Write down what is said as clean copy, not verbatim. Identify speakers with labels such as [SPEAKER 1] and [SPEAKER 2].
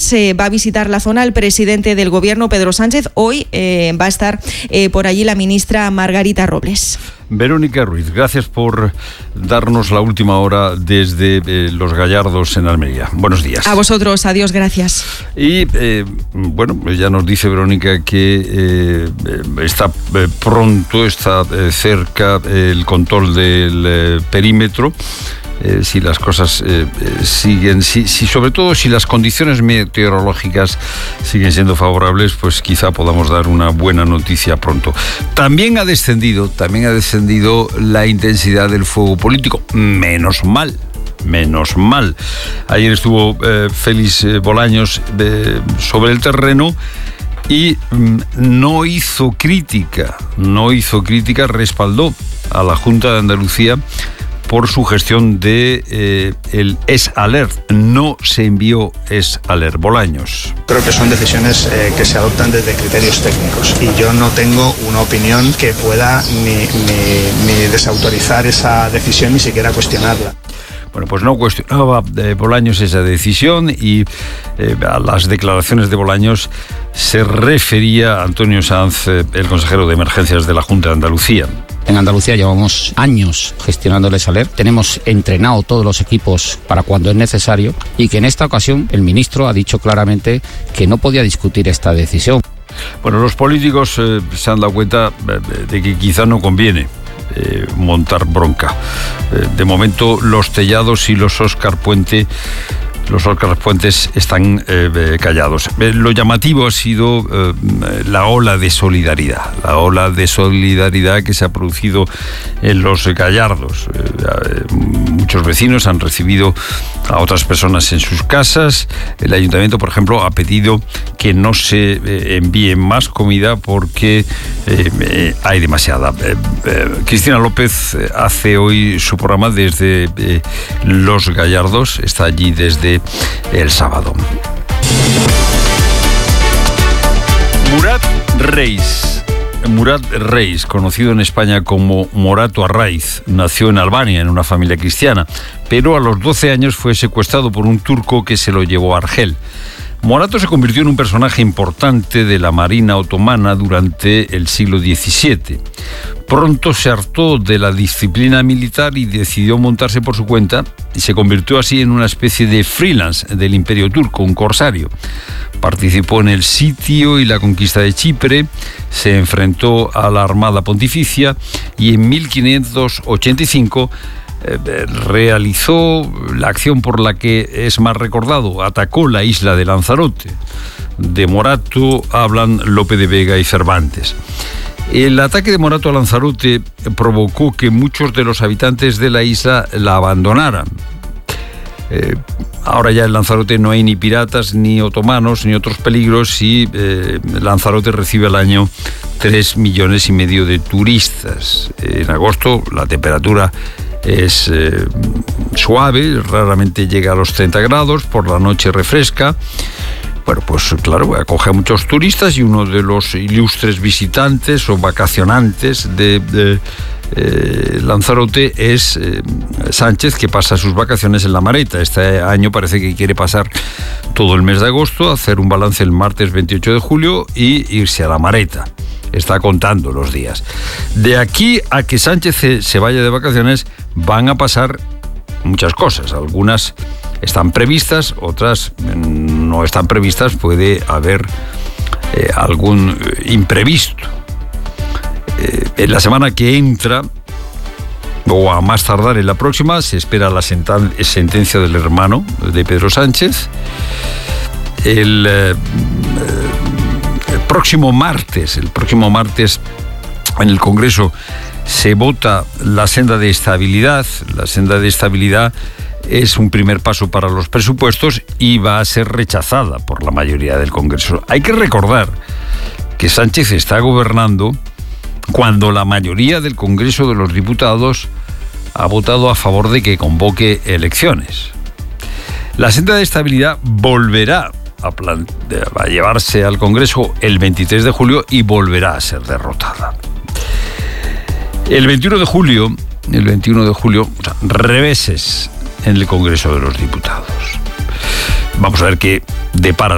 [SPEAKER 1] viernes va a visitar la zona el presidente del Gobierno, Pedro Sánchez. Hoy va a estar por allí la ministra Margarita Robles.
[SPEAKER 2] Verónica Ruiz, gracias por darnos la última hora desde Los Gallardos en Almería. Buenos días.
[SPEAKER 1] A vosotros, adiós, gracias.
[SPEAKER 2] Y bueno, ya nos dice Verónica que está cerca el control del perímetro. Si las cosas siguen, sobre todo si las condiciones meteorológicas siguen siendo favorables, pues quizá podamos dar una buena noticia pronto. También ha descendido la intensidad del fuego político, menos mal. Ayer estuvo Félix Bolaños sobre el terreno y no hizo crítica, respaldó a la Junta de Andalucía por su gestión de el Es-Alert. No se envió Es-Alert. Bolaños.
[SPEAKER 3] Creo que son decisiones que se adoptan desde criterios técnicos y yo no tengo una opinión que pueda ni desautorizar esa decisión ni siquiera cuestionarla.
[SPEAKER 2] Bueno, pues no cuestionaba Bolaños esa decisión y a las declaraciones de Bolaños se refería Antonio Sanz, el consejero de emergencias de la Junta de Andalucía.
[SPEAKER 4] En Andalucía llevamos años gestionando el Es-Alert. Tenemos entrenado todos los equipos para cuando es necesario y que en esta ocasión el ministro ha dicho claramente que no podía discutir esta decisión.
[SPEAKER 2] Bueno, los políticos se han dado cuenta de que quizá no conviene montar bronca. De momento los Tellados y los Óscar Puentes están callados. Lo llamativo ha sido la ola de solidaridad que se ha producido en Los Gallardos. Muchos vecinos han recibido a otras personas en sus casas. El ayuntamiento, por ejemplo, ha pedido que no se envíe más comida porque hay demasiada. Cristina López hace hoy su programa desde Los Gallardos, está allí desde el sábado. Murat Reis, conocido en España como Morato Arraiz, nació en Albania en una familia cristiana, pero a los 12 años fue secuestrado por un turco que se lo llevó a Argel. Morato se convirtió en un personaje importante de la Marina otomana durante el siglo XVII. Pronto se hartó de la disciplina militar y decidió montarse por su cuenta y se convirtió así en una especie de freelance del Imperio Turco, un corsario. Participó en el sitio y la conquista de Chipre, se enfrentó a la Armada Pontificia y en 1585 realizó la acción por la que es más recordado, atacó la isla de Lanzarote. De Morato hablan Lope de Vega y Cervantes. El ataque de Morato a Lanzarote provocó que muchos de los habitantes de la isla la abandonaran. Ahora ya en Lanzarote no hay ni piratas, ni otomanos, ni otros peligros y Lanzarote recibe al año 3,5 millones de turistas. En agosto la temperatura es suave, raramente llega a los 30 grados, por la noche refresca. Bueno, pues claro, acoge a muchos turistas y uno de los ilustres visitantes o vacacionantes de Lanzarote es Sánchez, que pasa sus vacaciones en La Mareta. Este año parece que quiere pasar todo el mes de agosto, hacer un balance el martes 28 de julio y irse a La Mareta. Está contando los días. De aquí a que Sánchez se vaya de vacaciones van a pasar muchas cosas. Algunas están previstas, otras no están previstas. Puede haber algún imprevisto. En la semana que entra, o a más tardar en la próxima, se espera la sentencia del hermano de Pedro Sánchez. El próximo martes en el Congreso se vota la senda de estabilidad. La senda de estabilidad es un primer paso para los presupuestos y va a ser rechazada por la mayoría del Congreso. Hay que recordar que Sánchez está gobernando cuando la mayoría del Congreso de los Diputados ha votado a favor de que convoque elecciones. La senda de estabilidad volverá a llevarse al Congreso el 23 de julio y volverá a ser derrotada. El 21 de julio, reveses en el Congreso de los Diputados. Vamos a ver qué depara